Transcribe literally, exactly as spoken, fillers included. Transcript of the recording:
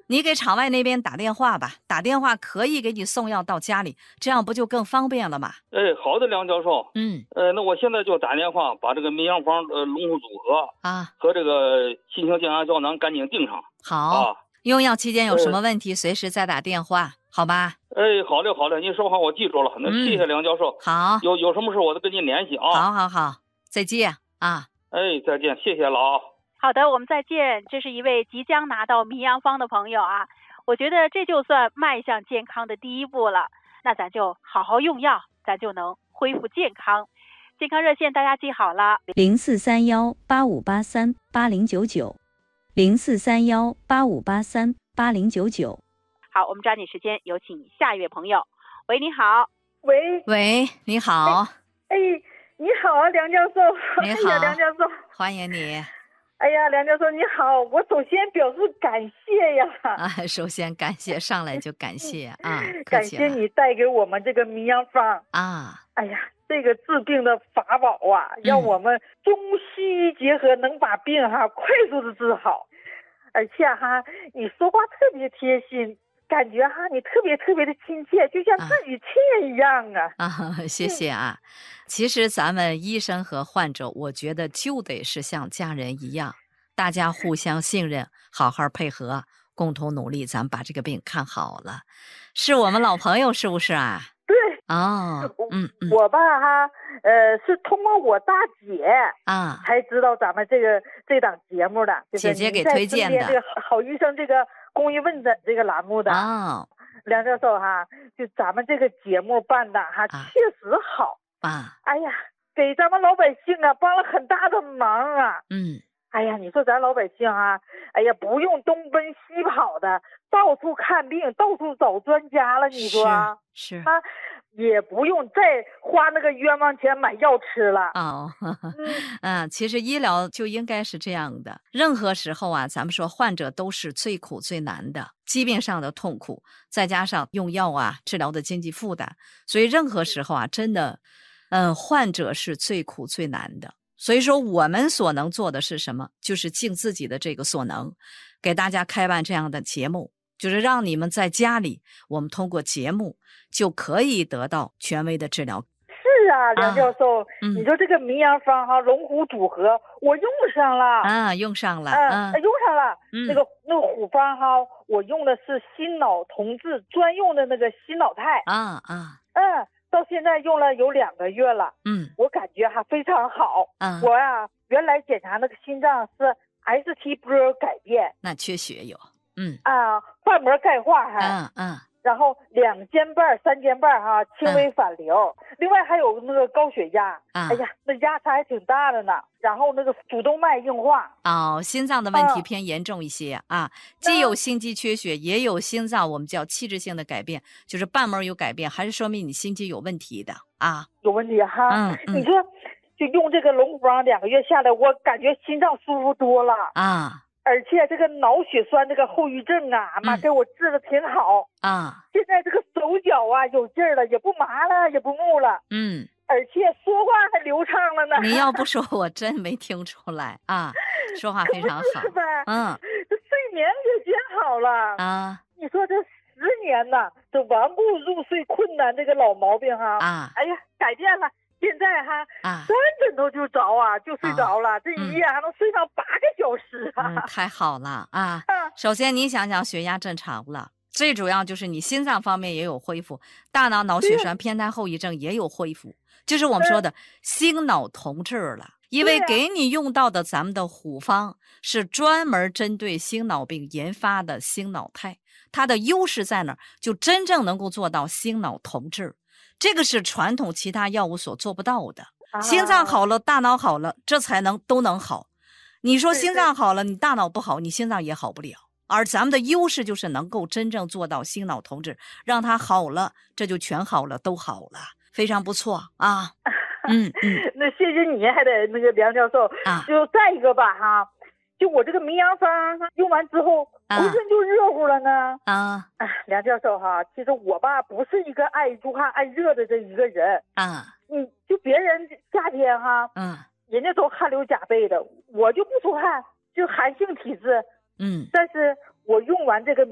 你给厂外那边打电话吧，打电话可以给你送药到家里，这样不就更方便了吗？ 哎，好的，梁教授。 嗯， 呃，那我现在就打电话把这个民养方呃龙湖组合啊和这个心情健康胶囊赶紧订上。 好， 啊， 用药期间有什么问题，随时再打电话，好吧？ 哎，好的好的，您说话我记住了。那谢谢梁教授。 好， 有有什么事我都跟您联系啊。 好好好，再见啊。 哎，再见，谢谢了啊。 好的，我们再见。这是一位即将拿到民养方的朋友啊，我觉得这就算迈向健康的第一步了。那咱就好好用药，咱就能恢复健康。健康热线大家记好了， 零四三幺八五八三八零九九，零四三幺八五八三八零九九。 好，我们抓紧时间，有请下一位朋友。喂，你好。 喂喂，你好。 哎，你好啊，梁教授。 你好， 哎呀，梁教授， 欢迎你。 哎呀，梁教授你好，我首先表示感谢呀。 啊，首先感谢，上来就感谢啊， 感谢你带给我们这个民养方啊。 哎呀，这个治病的法宝啊， 嗯、 让我们中西医结合，能把病哈快速的治好。而且哈，你说话特别贴心。感觉哈，你特别特别的亲切，就像自己亲人一样啊！ 啊，谢谢啊。其实咱们医生和患者，我觉得就得是像家人一样，大家互相信任，好好配合，共同努力，咱们把这个病看好了。是我们老朋友是不是啊？ 对。 哦，嗯嗯。 我吧哈，呃，是通过我大姐啊才知道咱们这个这档节目的，就是姐姐给推荐的。 这个好医生这个公益问诊这个栏目的哦， 梁教授哈，就咱们这个节目办的哈， 啊、 确实好啊！ 哎呀，给咱们老百姓啊帮了很大的忙啊！ 嗯， 哎呀，你说咱老百姓啊，哎呀，不用东奔西跑的，到处看病，到处找专家了，你说是啊，也不用再花那个冤枉钱买药吃了。 哦，嗯、啊，其实医疗就应该是这样的。任何时候啊，咱们说患者都是最苦最难的，疾病上的痛苦，再加上用药啊治疗的经济负担，所以任何时候啊，真的，嗯、呃，患者是最苦最难的。所以说，我们所能做的是什么？就是尽自己的这个所能，给大家开办这样的节目。就是让你们在家里，我们通过节目就可以得到权威的治疗。 是啊，梁教授， 啊嗯、 你说这个民养方哈，龙虎组合，我用上了啊，用上了， 嗯， 嗯、 用上了。 嗯、 那个那个虎方哈，我用的是心脑同治专用的那个心脑肽。 啊啊， 嗯，到现在用了有两个月了。 嗯， 我感觉哈非常好。 嗯， 我呀、啊、原来检查那个心脏是 S T 波改变， 那缺血有。嗯啊，瓣膜钙化还， 嗯嗯， 然后两间瓣、三间瓣哈，轻微反流、嗯，另外还有那个高血压， 啊、 哎呀，那压差还挺大的呢。然后那个主动脉硬化， 哦，心脏的问题偏严重一些、嗯、啊，既有心肌缺血，也有心脏我们叫器质性的改变，就是瓣膜有改变，还是说明你心肌有问题的啊？ 有问题哈。 嗯嗯， 你说就用这个龙虎方两个月下来，我感觉心脏舒服多了啊。 而且这个脑血栓这个后遗症啊，妈、嗯、给我治的挺好啊！ 现在这个手脚啊有劲儿了，也不麻了，也不木了， 嗯， 而且说话还流畅了呢。 你要不说，我真没听出来啊，说话非常好。 是呗？ 嗯， 这睡眠也变好了啊！ 你说这十年呐，这顽固入睡困难这个老毛病哈啊， 哎呀，改变了。现在哈啊， 三枕头就着啊，就睡着了，啊、这一夜还能睡上八个小时啊！ 嗯，太好了啊！首先你想想，血压正常了，最主要就是你心脏方面也有恢复，大脑脑血栓偏瘫后遗症也有恢复，就是我们说的心脑同治了。因为给你用到的咱们的虎方是专门针对心脑病研发的心脑肽，它的优势在哪儿？就真正能够做到心脑同治。这个是传统其他药物所做不到的， 啊、 心脏好了，大脑好了，这才能都能好。你说心脏好了，你大脑不好，你心脏也好不了。而咱们的优势就是能够真正做到心脑同治，让它好了，这就全好了，都好了，非常不错啊。嗯嗯， 那谢谢你，还得那个梁教授啊。 就再一个吧哈。就我这个民养方用完之后，浑身就热乎了呢。 啊， 哎，梁教授哈，其实我吧不是一个爱出汗爱热的这一个人啊。 你就别人夏天哈， 嗯， 人家都汗流浃背的，我就不出汗，就寒性体质。 嗯， 但是我用完这个